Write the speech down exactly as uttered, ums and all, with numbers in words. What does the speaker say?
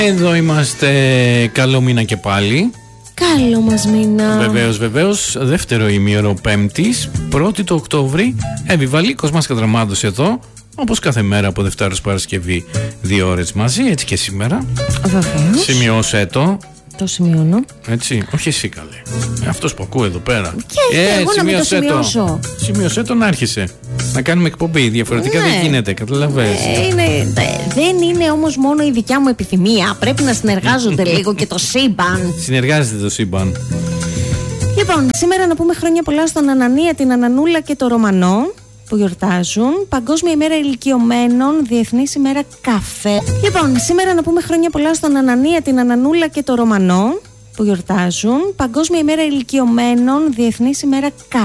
Εδώ είμαστε, καλό μήνα και πάλι. Καλό μας μήνα. Βεβαίως, βεβαίως, δεύτερο ημίωρο Πέμπτης, πρώτη του Οκτώβρη. Επιβαλίκος μας Κατραμάντος εδώ, όπως κάθε μέρα από Δευτέρα ως Παρασκευή, δύο ώρες μαζί, έτσι και σήμερα. Βεβαίως. Σημειώσέ το. Το σημειώνω. Έτσι, όχι εσύ καλέ. Αυτός που ακούω εδώ πέρα. Και ε, εγώ να μην το σημειώσω. Σημειώσέ το να άρχισε. Να κάνουμε εκπομπή. Διαφορετικά ναι. δεν γίνεται, καταλαβαίνεις. Ε, είναι, δεν είναι όμως μόνο η δικιά μου επιθυμία. Πρέπει να συνεργάζονται λίγο και το σύμπαν. Συνεργάζεται το σύμπαν. Λοιπόν, σήμερα να πούμε χρόνια πολλά στον Ανανία, την Ανανούλα και το Ρωμανό που γιορτάζουν. Παγκόσμια ημέρα ηλικιωμένων, Διεθνής ημέρα καφέ. Λοιπόν, σήμερα να πούμε χρόνια πολλά στον Ανανία, την Ανανούλα και το Ρωμανό που γιορτάζουν. Παγκόσμια ημέρα ηλικιωμένων, Διεθνής ημέρα καφέ.